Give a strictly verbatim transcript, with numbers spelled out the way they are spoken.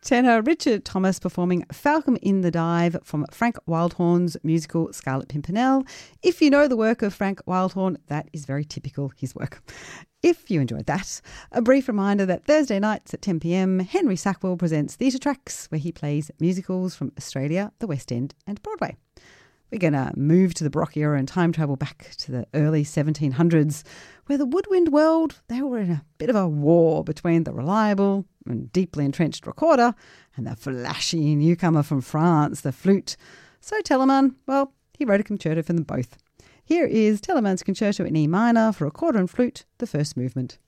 Tenor Richard Thomas performing Falcon in the Dive from Frank Wildhorn's musical Scarlet Pimpernel. If you know the work of Frank Wildhorn, that is very typical his work. If you enjoyed that, a brief reminder that Thursday nights at ten p.m, Henry Sackwell presents Theatre Tracks, where he plays musicals from Australia, the West End and Broadway. We're going to move to the Baroque era and time travel back to the early seventeen hundreds, where the woodwind world, they were in a bit of a war between the reliable and deeply entrenched recorder and the flashy newcomer from France, the flute. So Telemann, well, he wrote a concerto for them both. Here is Telemann's Concerto in E minor for recorder and flute, the first movement.